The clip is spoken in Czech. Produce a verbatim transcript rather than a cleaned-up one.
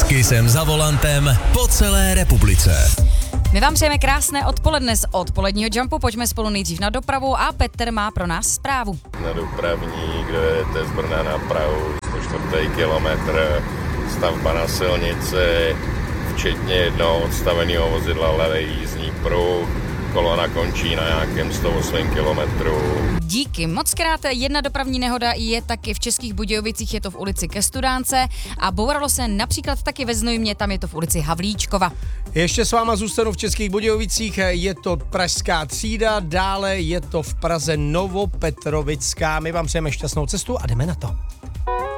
Kisem za volantem po celé republice. My vám přejeme krásné odpoledne z odpoledního Jumpu, pojďme spolu nejdřív na dopravu a Petr má pro nás zprávu. Na dopravní, kdo jedete z Brna na Prahu, sto čtyři kilometr, stavba na silnici, včetně jednoho odstaveného vozidla levý jízdní pruh, kolona končí na nějakém sto osm kilometrů. Díky moc krát. Jedna dopravní nehoda je taky v Českých Budějovicích, je to v ulici ke Studánce a bouralo se například taky ve Znojmě, tam je to v ulici Havlíčkova. Ještě s váma zůstanu v Českých Budějovicích, je to Pražská třída, dále je to v Praze Novopetrovická. My vám přejeme šťastnou cestu a jdeme na to.